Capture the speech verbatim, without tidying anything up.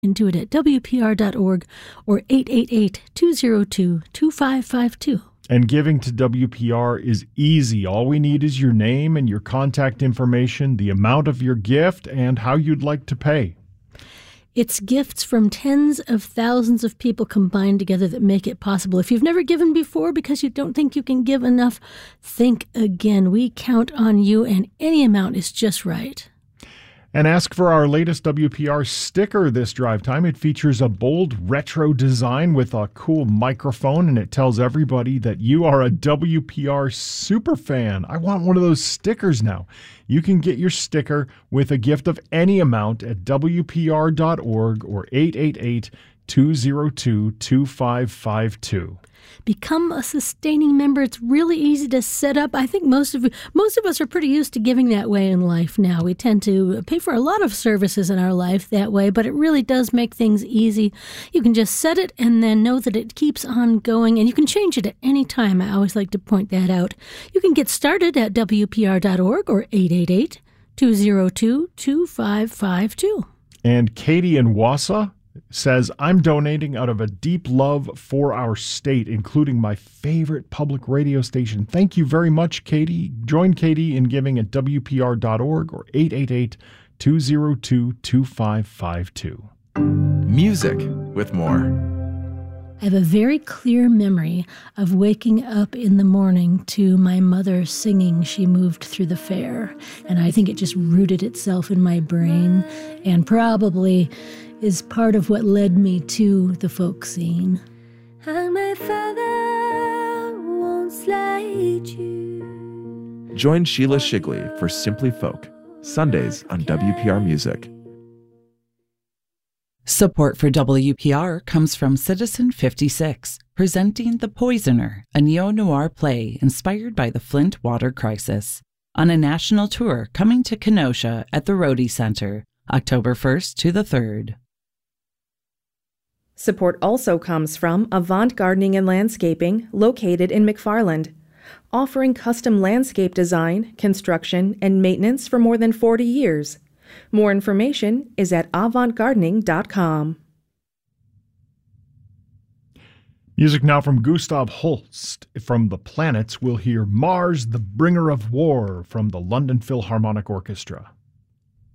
into it at W P R dot org or eight eight eight, two zero two, two five five two. And giving to W P R is easy. All we need is your name and your contact information, the amount of your gift, and how you'd like to pay. It's gifts from tens of thousands of people combined together that make it possible. If you've never given before because you don't think you can give enough, think again. We count on you, and any amount is just right. And ask for our latest W P R sticker this drive time. It features a bold retro design with a cool microphone, and it tells everybody that you are a W P R super fan. I want one of those stickers now. You can get your sticker with a gift of any amount at W P R dot org or eight eight eight, two zero two, two five five two. Become a sustaining member. It's really easy to set up. I think most of most of us are pretty used to giving that way in life now. We tend to pay for a lot of services in our life that way, but it really does make things easy. You can just set it and then know that it keeps on going, and you can change it at any time. I always like to point that out. You can get started at W P R dot org or eight eight eight, two zero two, two five five two. And Katie in Wausau says, I'm donating out of a deep love for our state, including my favorite public radio station. Thank you very much, Katie. Join Katie in giving at W P R dot org or eight eight eight, two zero two, two five five two. Music with more. I have a very clear memory of waking up in the morning to my mother singing She Moved Through the Fair. And I think it just rooted itself in my brain and probably is part of what led me to the folk scene. And my father won't slide you. Join Sheila Shigley for Simply Folk, Sundays on W P R Music. Support for W P R comes from Citizen fifty-six, presenting The Poisoner, a neo-noir play inspired by the Flint water crisis, on a national tour coming to Kenosha at the Rhodey Center, October first to the third. Support also comes from Avant Gardening and Landscaping, located in McFarland, offering custom landscape design, construction, and maintenance for more than forty years. More information is at avant gardening dot com. Music now from Gustav Holst. From The Planets, we'll hear Mars, the Bringer of War from the London Philharmonic Orchestra.